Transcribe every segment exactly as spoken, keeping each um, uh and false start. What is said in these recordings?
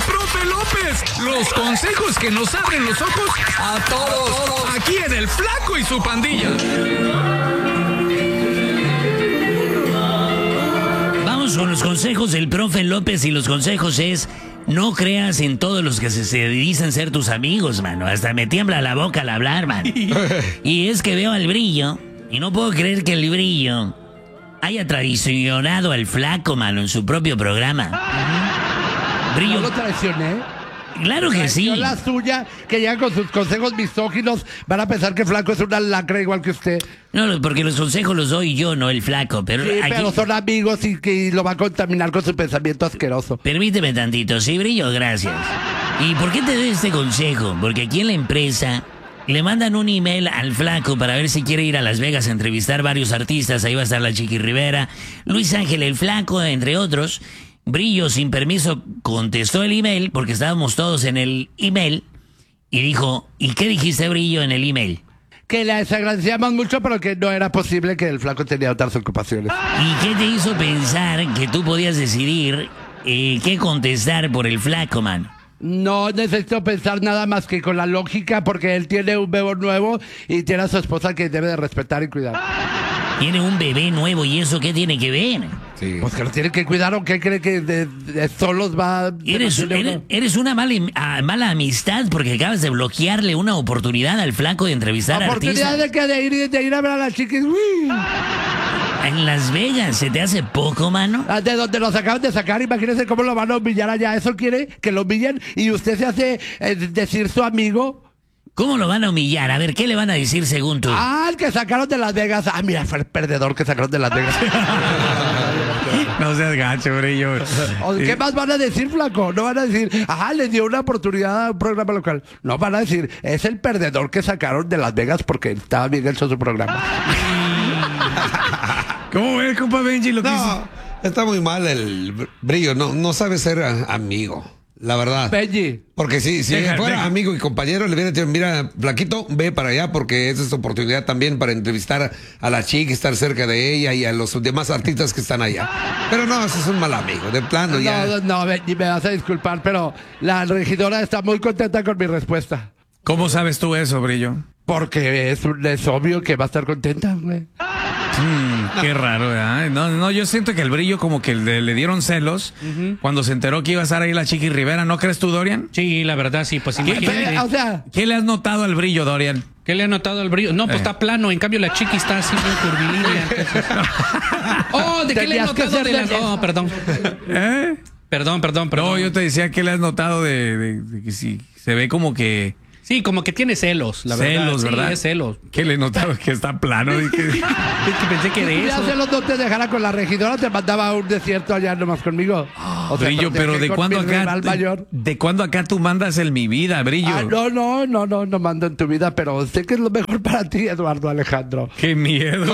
profe López. Los consejos que nos abren los ojos a todos. Aquí en El Flaco y su pandilla. Vamos con los consejos del profe López, y los consejos es: no creas en todos los que se, se dicen ser tus amigos, mano. Hasta me tiembla la boca al hablar, mano. Y es que veo al Brillo y no puedo creer que el Brillo haya traicionado al Flaco, mano, en su propio programa. Brillo. ¿No lo traicioné? Claro que sí. La suya, que ya con sus consejos misóginos van a pensar que Flaco es una lacra igual que usted. No, porque los consejos los doy yo, no el Flaco. Pero, sí, aquí... pero son amigos y que lo va a contaminar con su pensamiento asqueroso. Permíteme tantito, sí, Brillo, gracias. ¿Y por qué te doy este consejo? Porque aquí en la empresa le mandan un email al Flaco para ver si quiere ir a Las Vegas a entrevistar varios artistas. Ahí va a estar la Chiqui Rivera, Luis Ángel el Flaco, entre otros. Brillo, sin permiso, contestó el email, porque estábamos todos en el email, y dijo: ¿y qué dijiste, Brillo, en el email? Que les agradecíamos mucho, pero que no era posible, que el Flaco tenía otras ocupaciones. ¿Y qué te hizo pensar que tú podías decidir eh, qué contestar por el Flaco, man? No necesito pensar nada más que con la lógica, porque él tiene un bebé nuevo y tiene a su esposa que debe de respetar y cuidar. Tiene un bebé nuevo, ¿y eso qué tiene que ver? Sí. Pues que lo tiene que cuidar, ¿o qué cree que de, de solos va? Eres, eres, eres una mala, mala amistad, porque acabas de bloquearle una oportunidad al Flaco de entrevistar a artistas. ¿Oportunidad de que de ir, de ir a ver a las chiquis? Uy. En Las Vegas, ¿se te hace poco, mano? De donde los acaban de sacar, imagínense cómo lo van a humillar allá. ¿Eso quiere que lo humillen? ¿Y usted se hace eh, decir su amigo? ¿Cómo lo van a humillar? A ver, ¿qué le van a decir según tú? Ah, el que sacaron de Las Vegas. Ah, mira, fue el perdedor que sacaron de Las Vegas. No seas gacho, Brillo. ¿Qué más van a decir, Flaco? No van a decir, ajá, le dio una oportunidad a un programa local. No van a decir, es el perdedor que sacaron de Las Vegas porque estaba bien hecho su programa. ¿Cómo ves, compa Benji, lo que no, hizo? Está muy mal el Brillo. No, no sabe ser a, amigo. La verdad. Benji. Porque si, si deja, fuera deja. amigo y compañero, le hubiera dicho: mira, Flaquito, ve para allá, porque esa es tu oportunidad también para entrevistar a, a la chica, estar cerca de ella y a los demás artistas que están allá. Pero no, ese es un mal amigo, de plano ya. No, no, Benji, me vas a disculpar, pero la regidora está muy contenta con mi respuesta. ¿Cómo sabes tú eso, Brillo? Porque es, es obvio que va a estar contenta, güey. Mm, qué raro, ¿verdad? No, no, yo siento que el Brillo como que le, le dieron celos uh-huh. cuando se enteró que iba a estar ahí la Chiqui Rivera. ¿No crees tú, Dorian? Sí, la verdad, sí. Pues ¿Qué, imagínate. O sea, ¿Qué le has notado al Brillo, Dorian? ¿Qué le ha notado al Brillo? No, pues eh. está plano. En cambio, la Chiqui está así muy curvilínea. Oh, ¿de qué le has notado de la... No, perdón. ¿Eh? Perdón, perdón, perdón. No, yo te decía que le has notado de, de, de que si se ve como que... Sí, como que tiene celos, la verdad. Celos, ¿verdad? Sí, es celos. ¿Qué le he notado? Que está plano. Y que... Es que pensé que de si eso. Si celos no te dejara con la regidora, te mandaba a un desierto allá nomás conmigo. O sea, Brillo, pero ¿de cuándo acá? De, ¿De cuándo acá tú mandas el mi vida, Brillo? Ah, no, no, no, no, no mando en tu vida, pero sé que es lo mejor para ti, Eduardo Alejandro. ¡Qué miedo!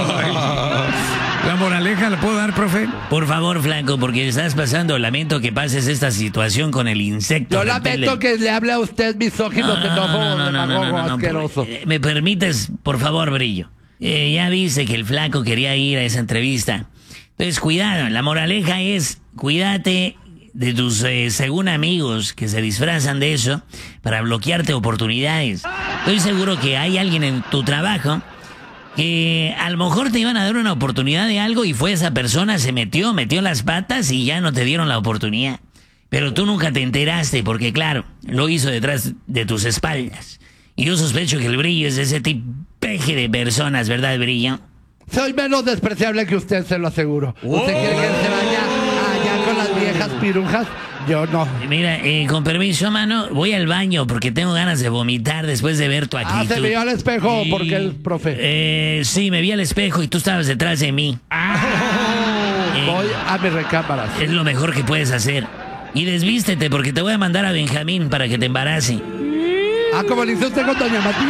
¿La moraleja la puedo dar, profe? Por favor, Flaco, porque estás pasando. Lamento que pases esta situación con el insecto. Yo lamento que le hable a usted misógino, no, xenófobo, no, no, no, no, no, no, asqueroso. Eh, ¿Me permites, por favor, Brillo? Eh, ya viste que el Flaco quería ir a esa entrevista. Entonces, cuidado. La moraleja es: cuídate de tus, eh, según amigos, que se disfrazan de eso para bloquearte oportunidades. Estoy seguro que hay alguien en tu trabajo que a lo mejor te iban a dar una oportunidad de algo y fue esa persona, se metió, metió las patas y ya no te dieron la oportunidad. Pero tú nunca te enteraste porque, claro, lo hizo detrás de tus espaldas. Y yo sospecho que el Brillo es de ese tipeje de personas, ¿verdad, Brillo? Soy menos despreciable que usted, se lo aseguro. Oh. ¿Usted quiere que se vaya allá con las viejas pirujas? Yo no. Mira, eh, con permiso, mano, voy al baño porque tengo ganas de vomitar después de ver tu actitud. Ah, ¿se vio al espejo? Sí. Porque el profe... Eh, sí, me vi al espejo y tú estabas detrás de mí. Ah. Eh, Voy a mis recámaras. es lo mejor que puedes hacer. Y desvístete porque te voy a mandar a Benjamín para que te embarace. Ah, ¿como le hizo usted con doña Mati?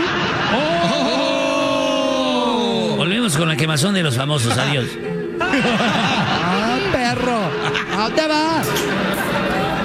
Oh. Volvemos con la quemazón de los famosos. Adiós. Ah, perro. ¿A dónde vas?